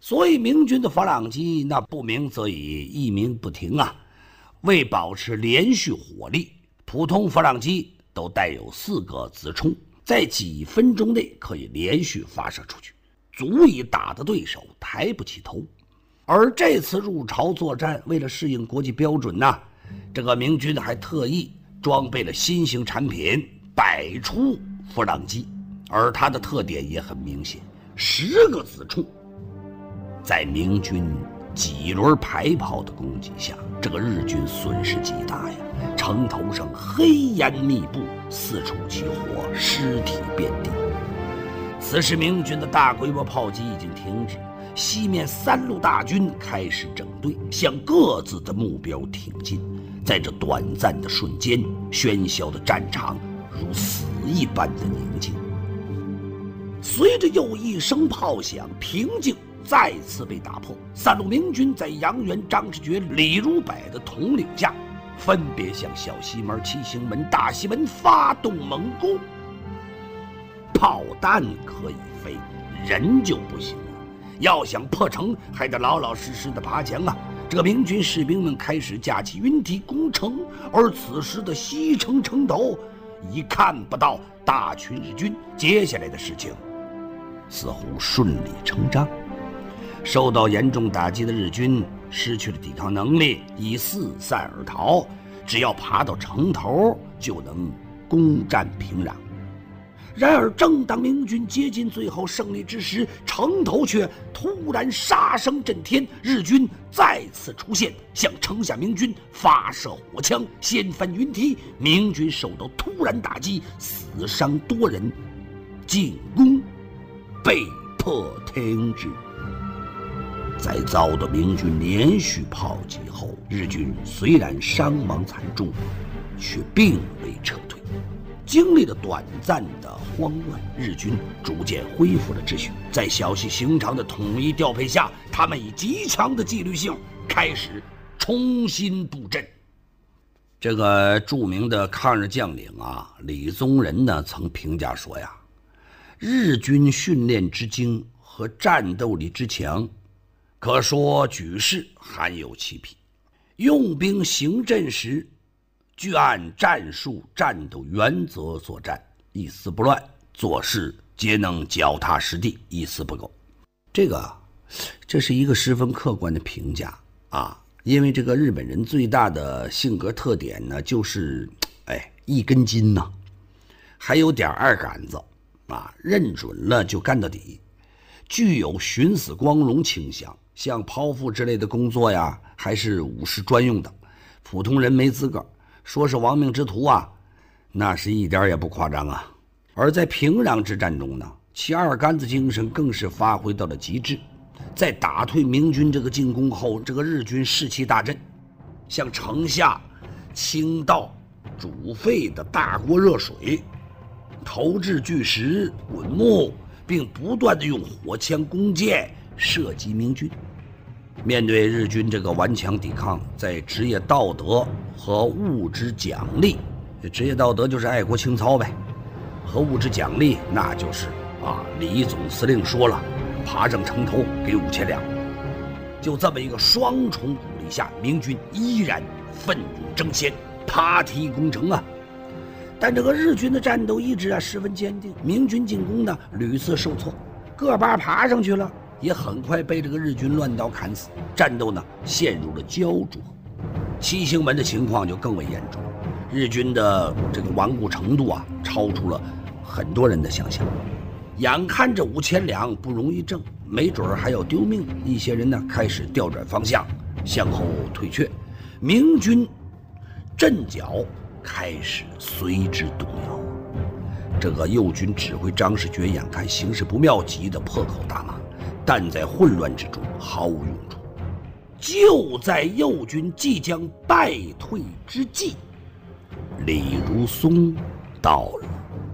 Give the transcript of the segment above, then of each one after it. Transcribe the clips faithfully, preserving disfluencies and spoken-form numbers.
所以明军的佛朗机那不鸣则已，一鸣不停啊。为保持连续火力，普通佛朗机都带有四个子冲，在几分钟内可以连续发射出去，足以打得对手抬不起头。而这次入朝作战，为了适应国际标准呢、啊，这个明军还特意装备了新型产品百出佛朗机，而它的特点也很明显，十个子冲。在明军几轮排炮的攻击下，这个日军损失极大呀，城头上黑烟密布，四处起火，尸体遍地。此时明军的大规模炮击已经停止，西面三路大军开始整队，向各自的目标挺进。在这短暂的瞬间，喧嚣的战场如死一般的宁静。随着又一声炮响，平静再次被打破。三路明军在杨元、张士觉、李如柏的统领下，分别向小西门、七星门、大西门发动猛攻。炮弹可以飞，人就不行了。要想破城，还得老老实实的爬墙啊！这个明军士兵们开始架起云梯攻城，而此时的西城城头已看不到大群日军。接下来的事情似乎顺理成章。受到严重打击的日军失去了抵抗能力，已四散而逃。只要爬到城头，就能攻占平壤。然而正当明军接近最后胜利之时，城头却突然杀声震天，日军再次出现，向城下明军发射火枪，掀翻云梯。明军受到突然打击，死伤多人，进攻被迫停止。在遭到明军连续炮击后，日军虽然伤亡惨重，却并未撤退。经历了短暂的慌乱，日军逐渐恢复了秩序。在小西行长的统一调配下，他们以极强的纪律性开始重新布阵。这个著名的抗日将领啊，李宗仁呢，曾评价说呀，日军训练之精和战斗力之强，可说举世罕有其匹。用兵行阵时，据按战术战斗原则作战，一丝不乱，做事皆能脚踏实地，一丝不苟。这个这是一个十分客观的评价啊，因为这个日本人最大的性格特点呢，就是哎一根筋呐、啊，还有点二杆子啊，认准了就干到底，具有寻死光荣倾向。像剖腹之类的工作呀，还是武士专用的，普通人没资格。说是亡命之徒啊，那是一点也不夸张啊。而在平壤之战中呢，其二杆子精神更是发挥到了极致。在打退明军这个进攻后，这个日军士气大振，向城下倾倒煮沸的大锅热水，投掷巨石滚木，并不断地用火枪弓箭射击明军。面对日军这个顽强抵抗，在职业道德和物质奖励，职业道德就是爱国情操呗，和物质奖励那就是啊，李总司令说了，爬上城头给五千两。就这么一个双重鼓励下，明军依然奋勇争先，爬梯攻城啊。但这个日军的战斗意志啊十分坚定，明军进攻呢屡次受挫，个把爬上去了，也很快被这个日军乱刀砍死，战斗呢陷入了焦灼。七星门的情况就更为严重，日军的这个顽固程度啊，超出了很多人的想象。眼看着五千两不容易挣，没准还要丢命，一些人呢开始调转方向，向后退却。明军阵脚开始随之动摇。这个右军指挥张士觉眼看形势不妙，急得破口大骂，但在混乱之中毫无用处。就在右军即将败退之际，李如松到了。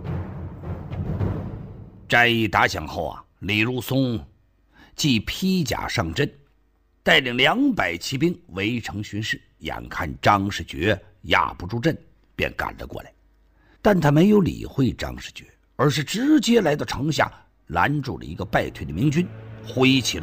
战役打响后啊，李如松即披甲上阵，带领两百骑兵围城巡视。眼看张士觉压不住阵，便赶了过来。但他没有理会张士觉，而是直接来到城下，拦住了一个败退的明军，挥起了